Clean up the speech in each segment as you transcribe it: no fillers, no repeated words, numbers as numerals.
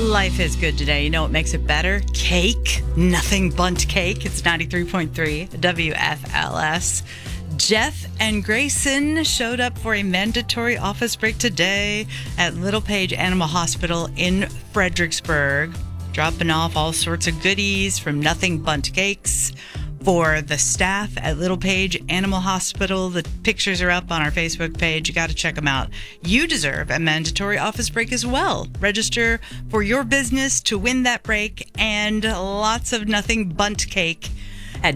Life is good today. You know what makes it better? Cake. Nothing Bundt Cake. It's 93.3 WFLS. Jeff and Grayson showed up for a mandatory office break today at Little Page Animal Hospital in Fredericksburg, dropping off all sorts of goodies from Nothing Bundt Cakes for the staff at Little Page Animal Hospital. The pictures are up on our Facebook page. You got to check them out. You deserve a mandatory office break as well. Register for your business to win that break and lots of Nothing Bundt Cake at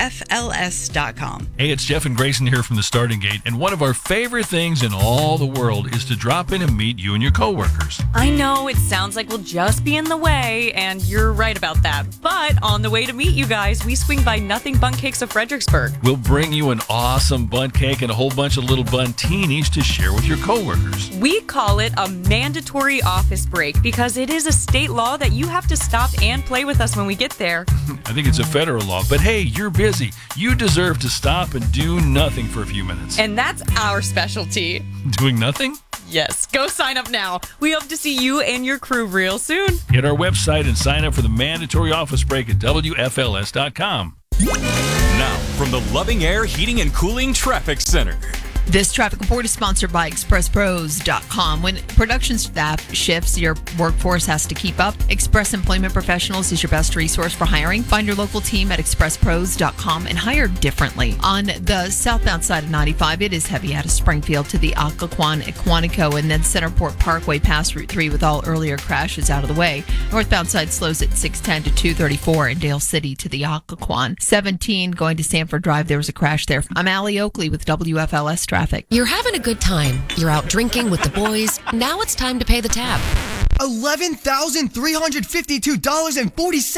WFLS.com. Hey, it's Jeff and Grayson here from the Starting Gate, and one of our favorite things in all the world is to drop in and meet you and your coworkers. I know it sounds like we'll just be in the way, and you're right about that. But on the way to meet you guys, we swing by Nothing Bundt Cakes of Fredericksburg. We'll bring you an awesome bundt cake and a whole bunch of little buntinis to share with your coworkers. We call it a mandatory office break because it is a state law that you have to stop and play with us when we get there. I think it's a federal law, but hey, you're busy. You deserve to stop and do nothing for a few minutes. And that's our specialty. Doing nothing? Yes, go sign up now. We hope to see you and your crew real soon. Hit our website and sign up for the mandatory office break at WFLS.com. Now, from the Loving Air Heating and Cooling Traffic Center. This traffic report is sponsored by ExpressPros.com. When production staff shifts, your workforce has to keep up. Express Employment Professionals is your best resource for hiring. Find your local team at ExpressPros.com and hire differently. On the southbound side of 95, it is heavy out of Springfield to the Occoquan, Quantico, and then Centerport Parkway past Route 3 with all earlier crashes out of the way. Northbound side slows at 610 to 234 in Dale City to the Occoquan. 17 going to Sanford Drive, there was a crash there. I'm Allie Oakley with WFLS Traffic. You're having a good time. You're out drinking with the boys. Now it's time to pay the tab. $11,352.40.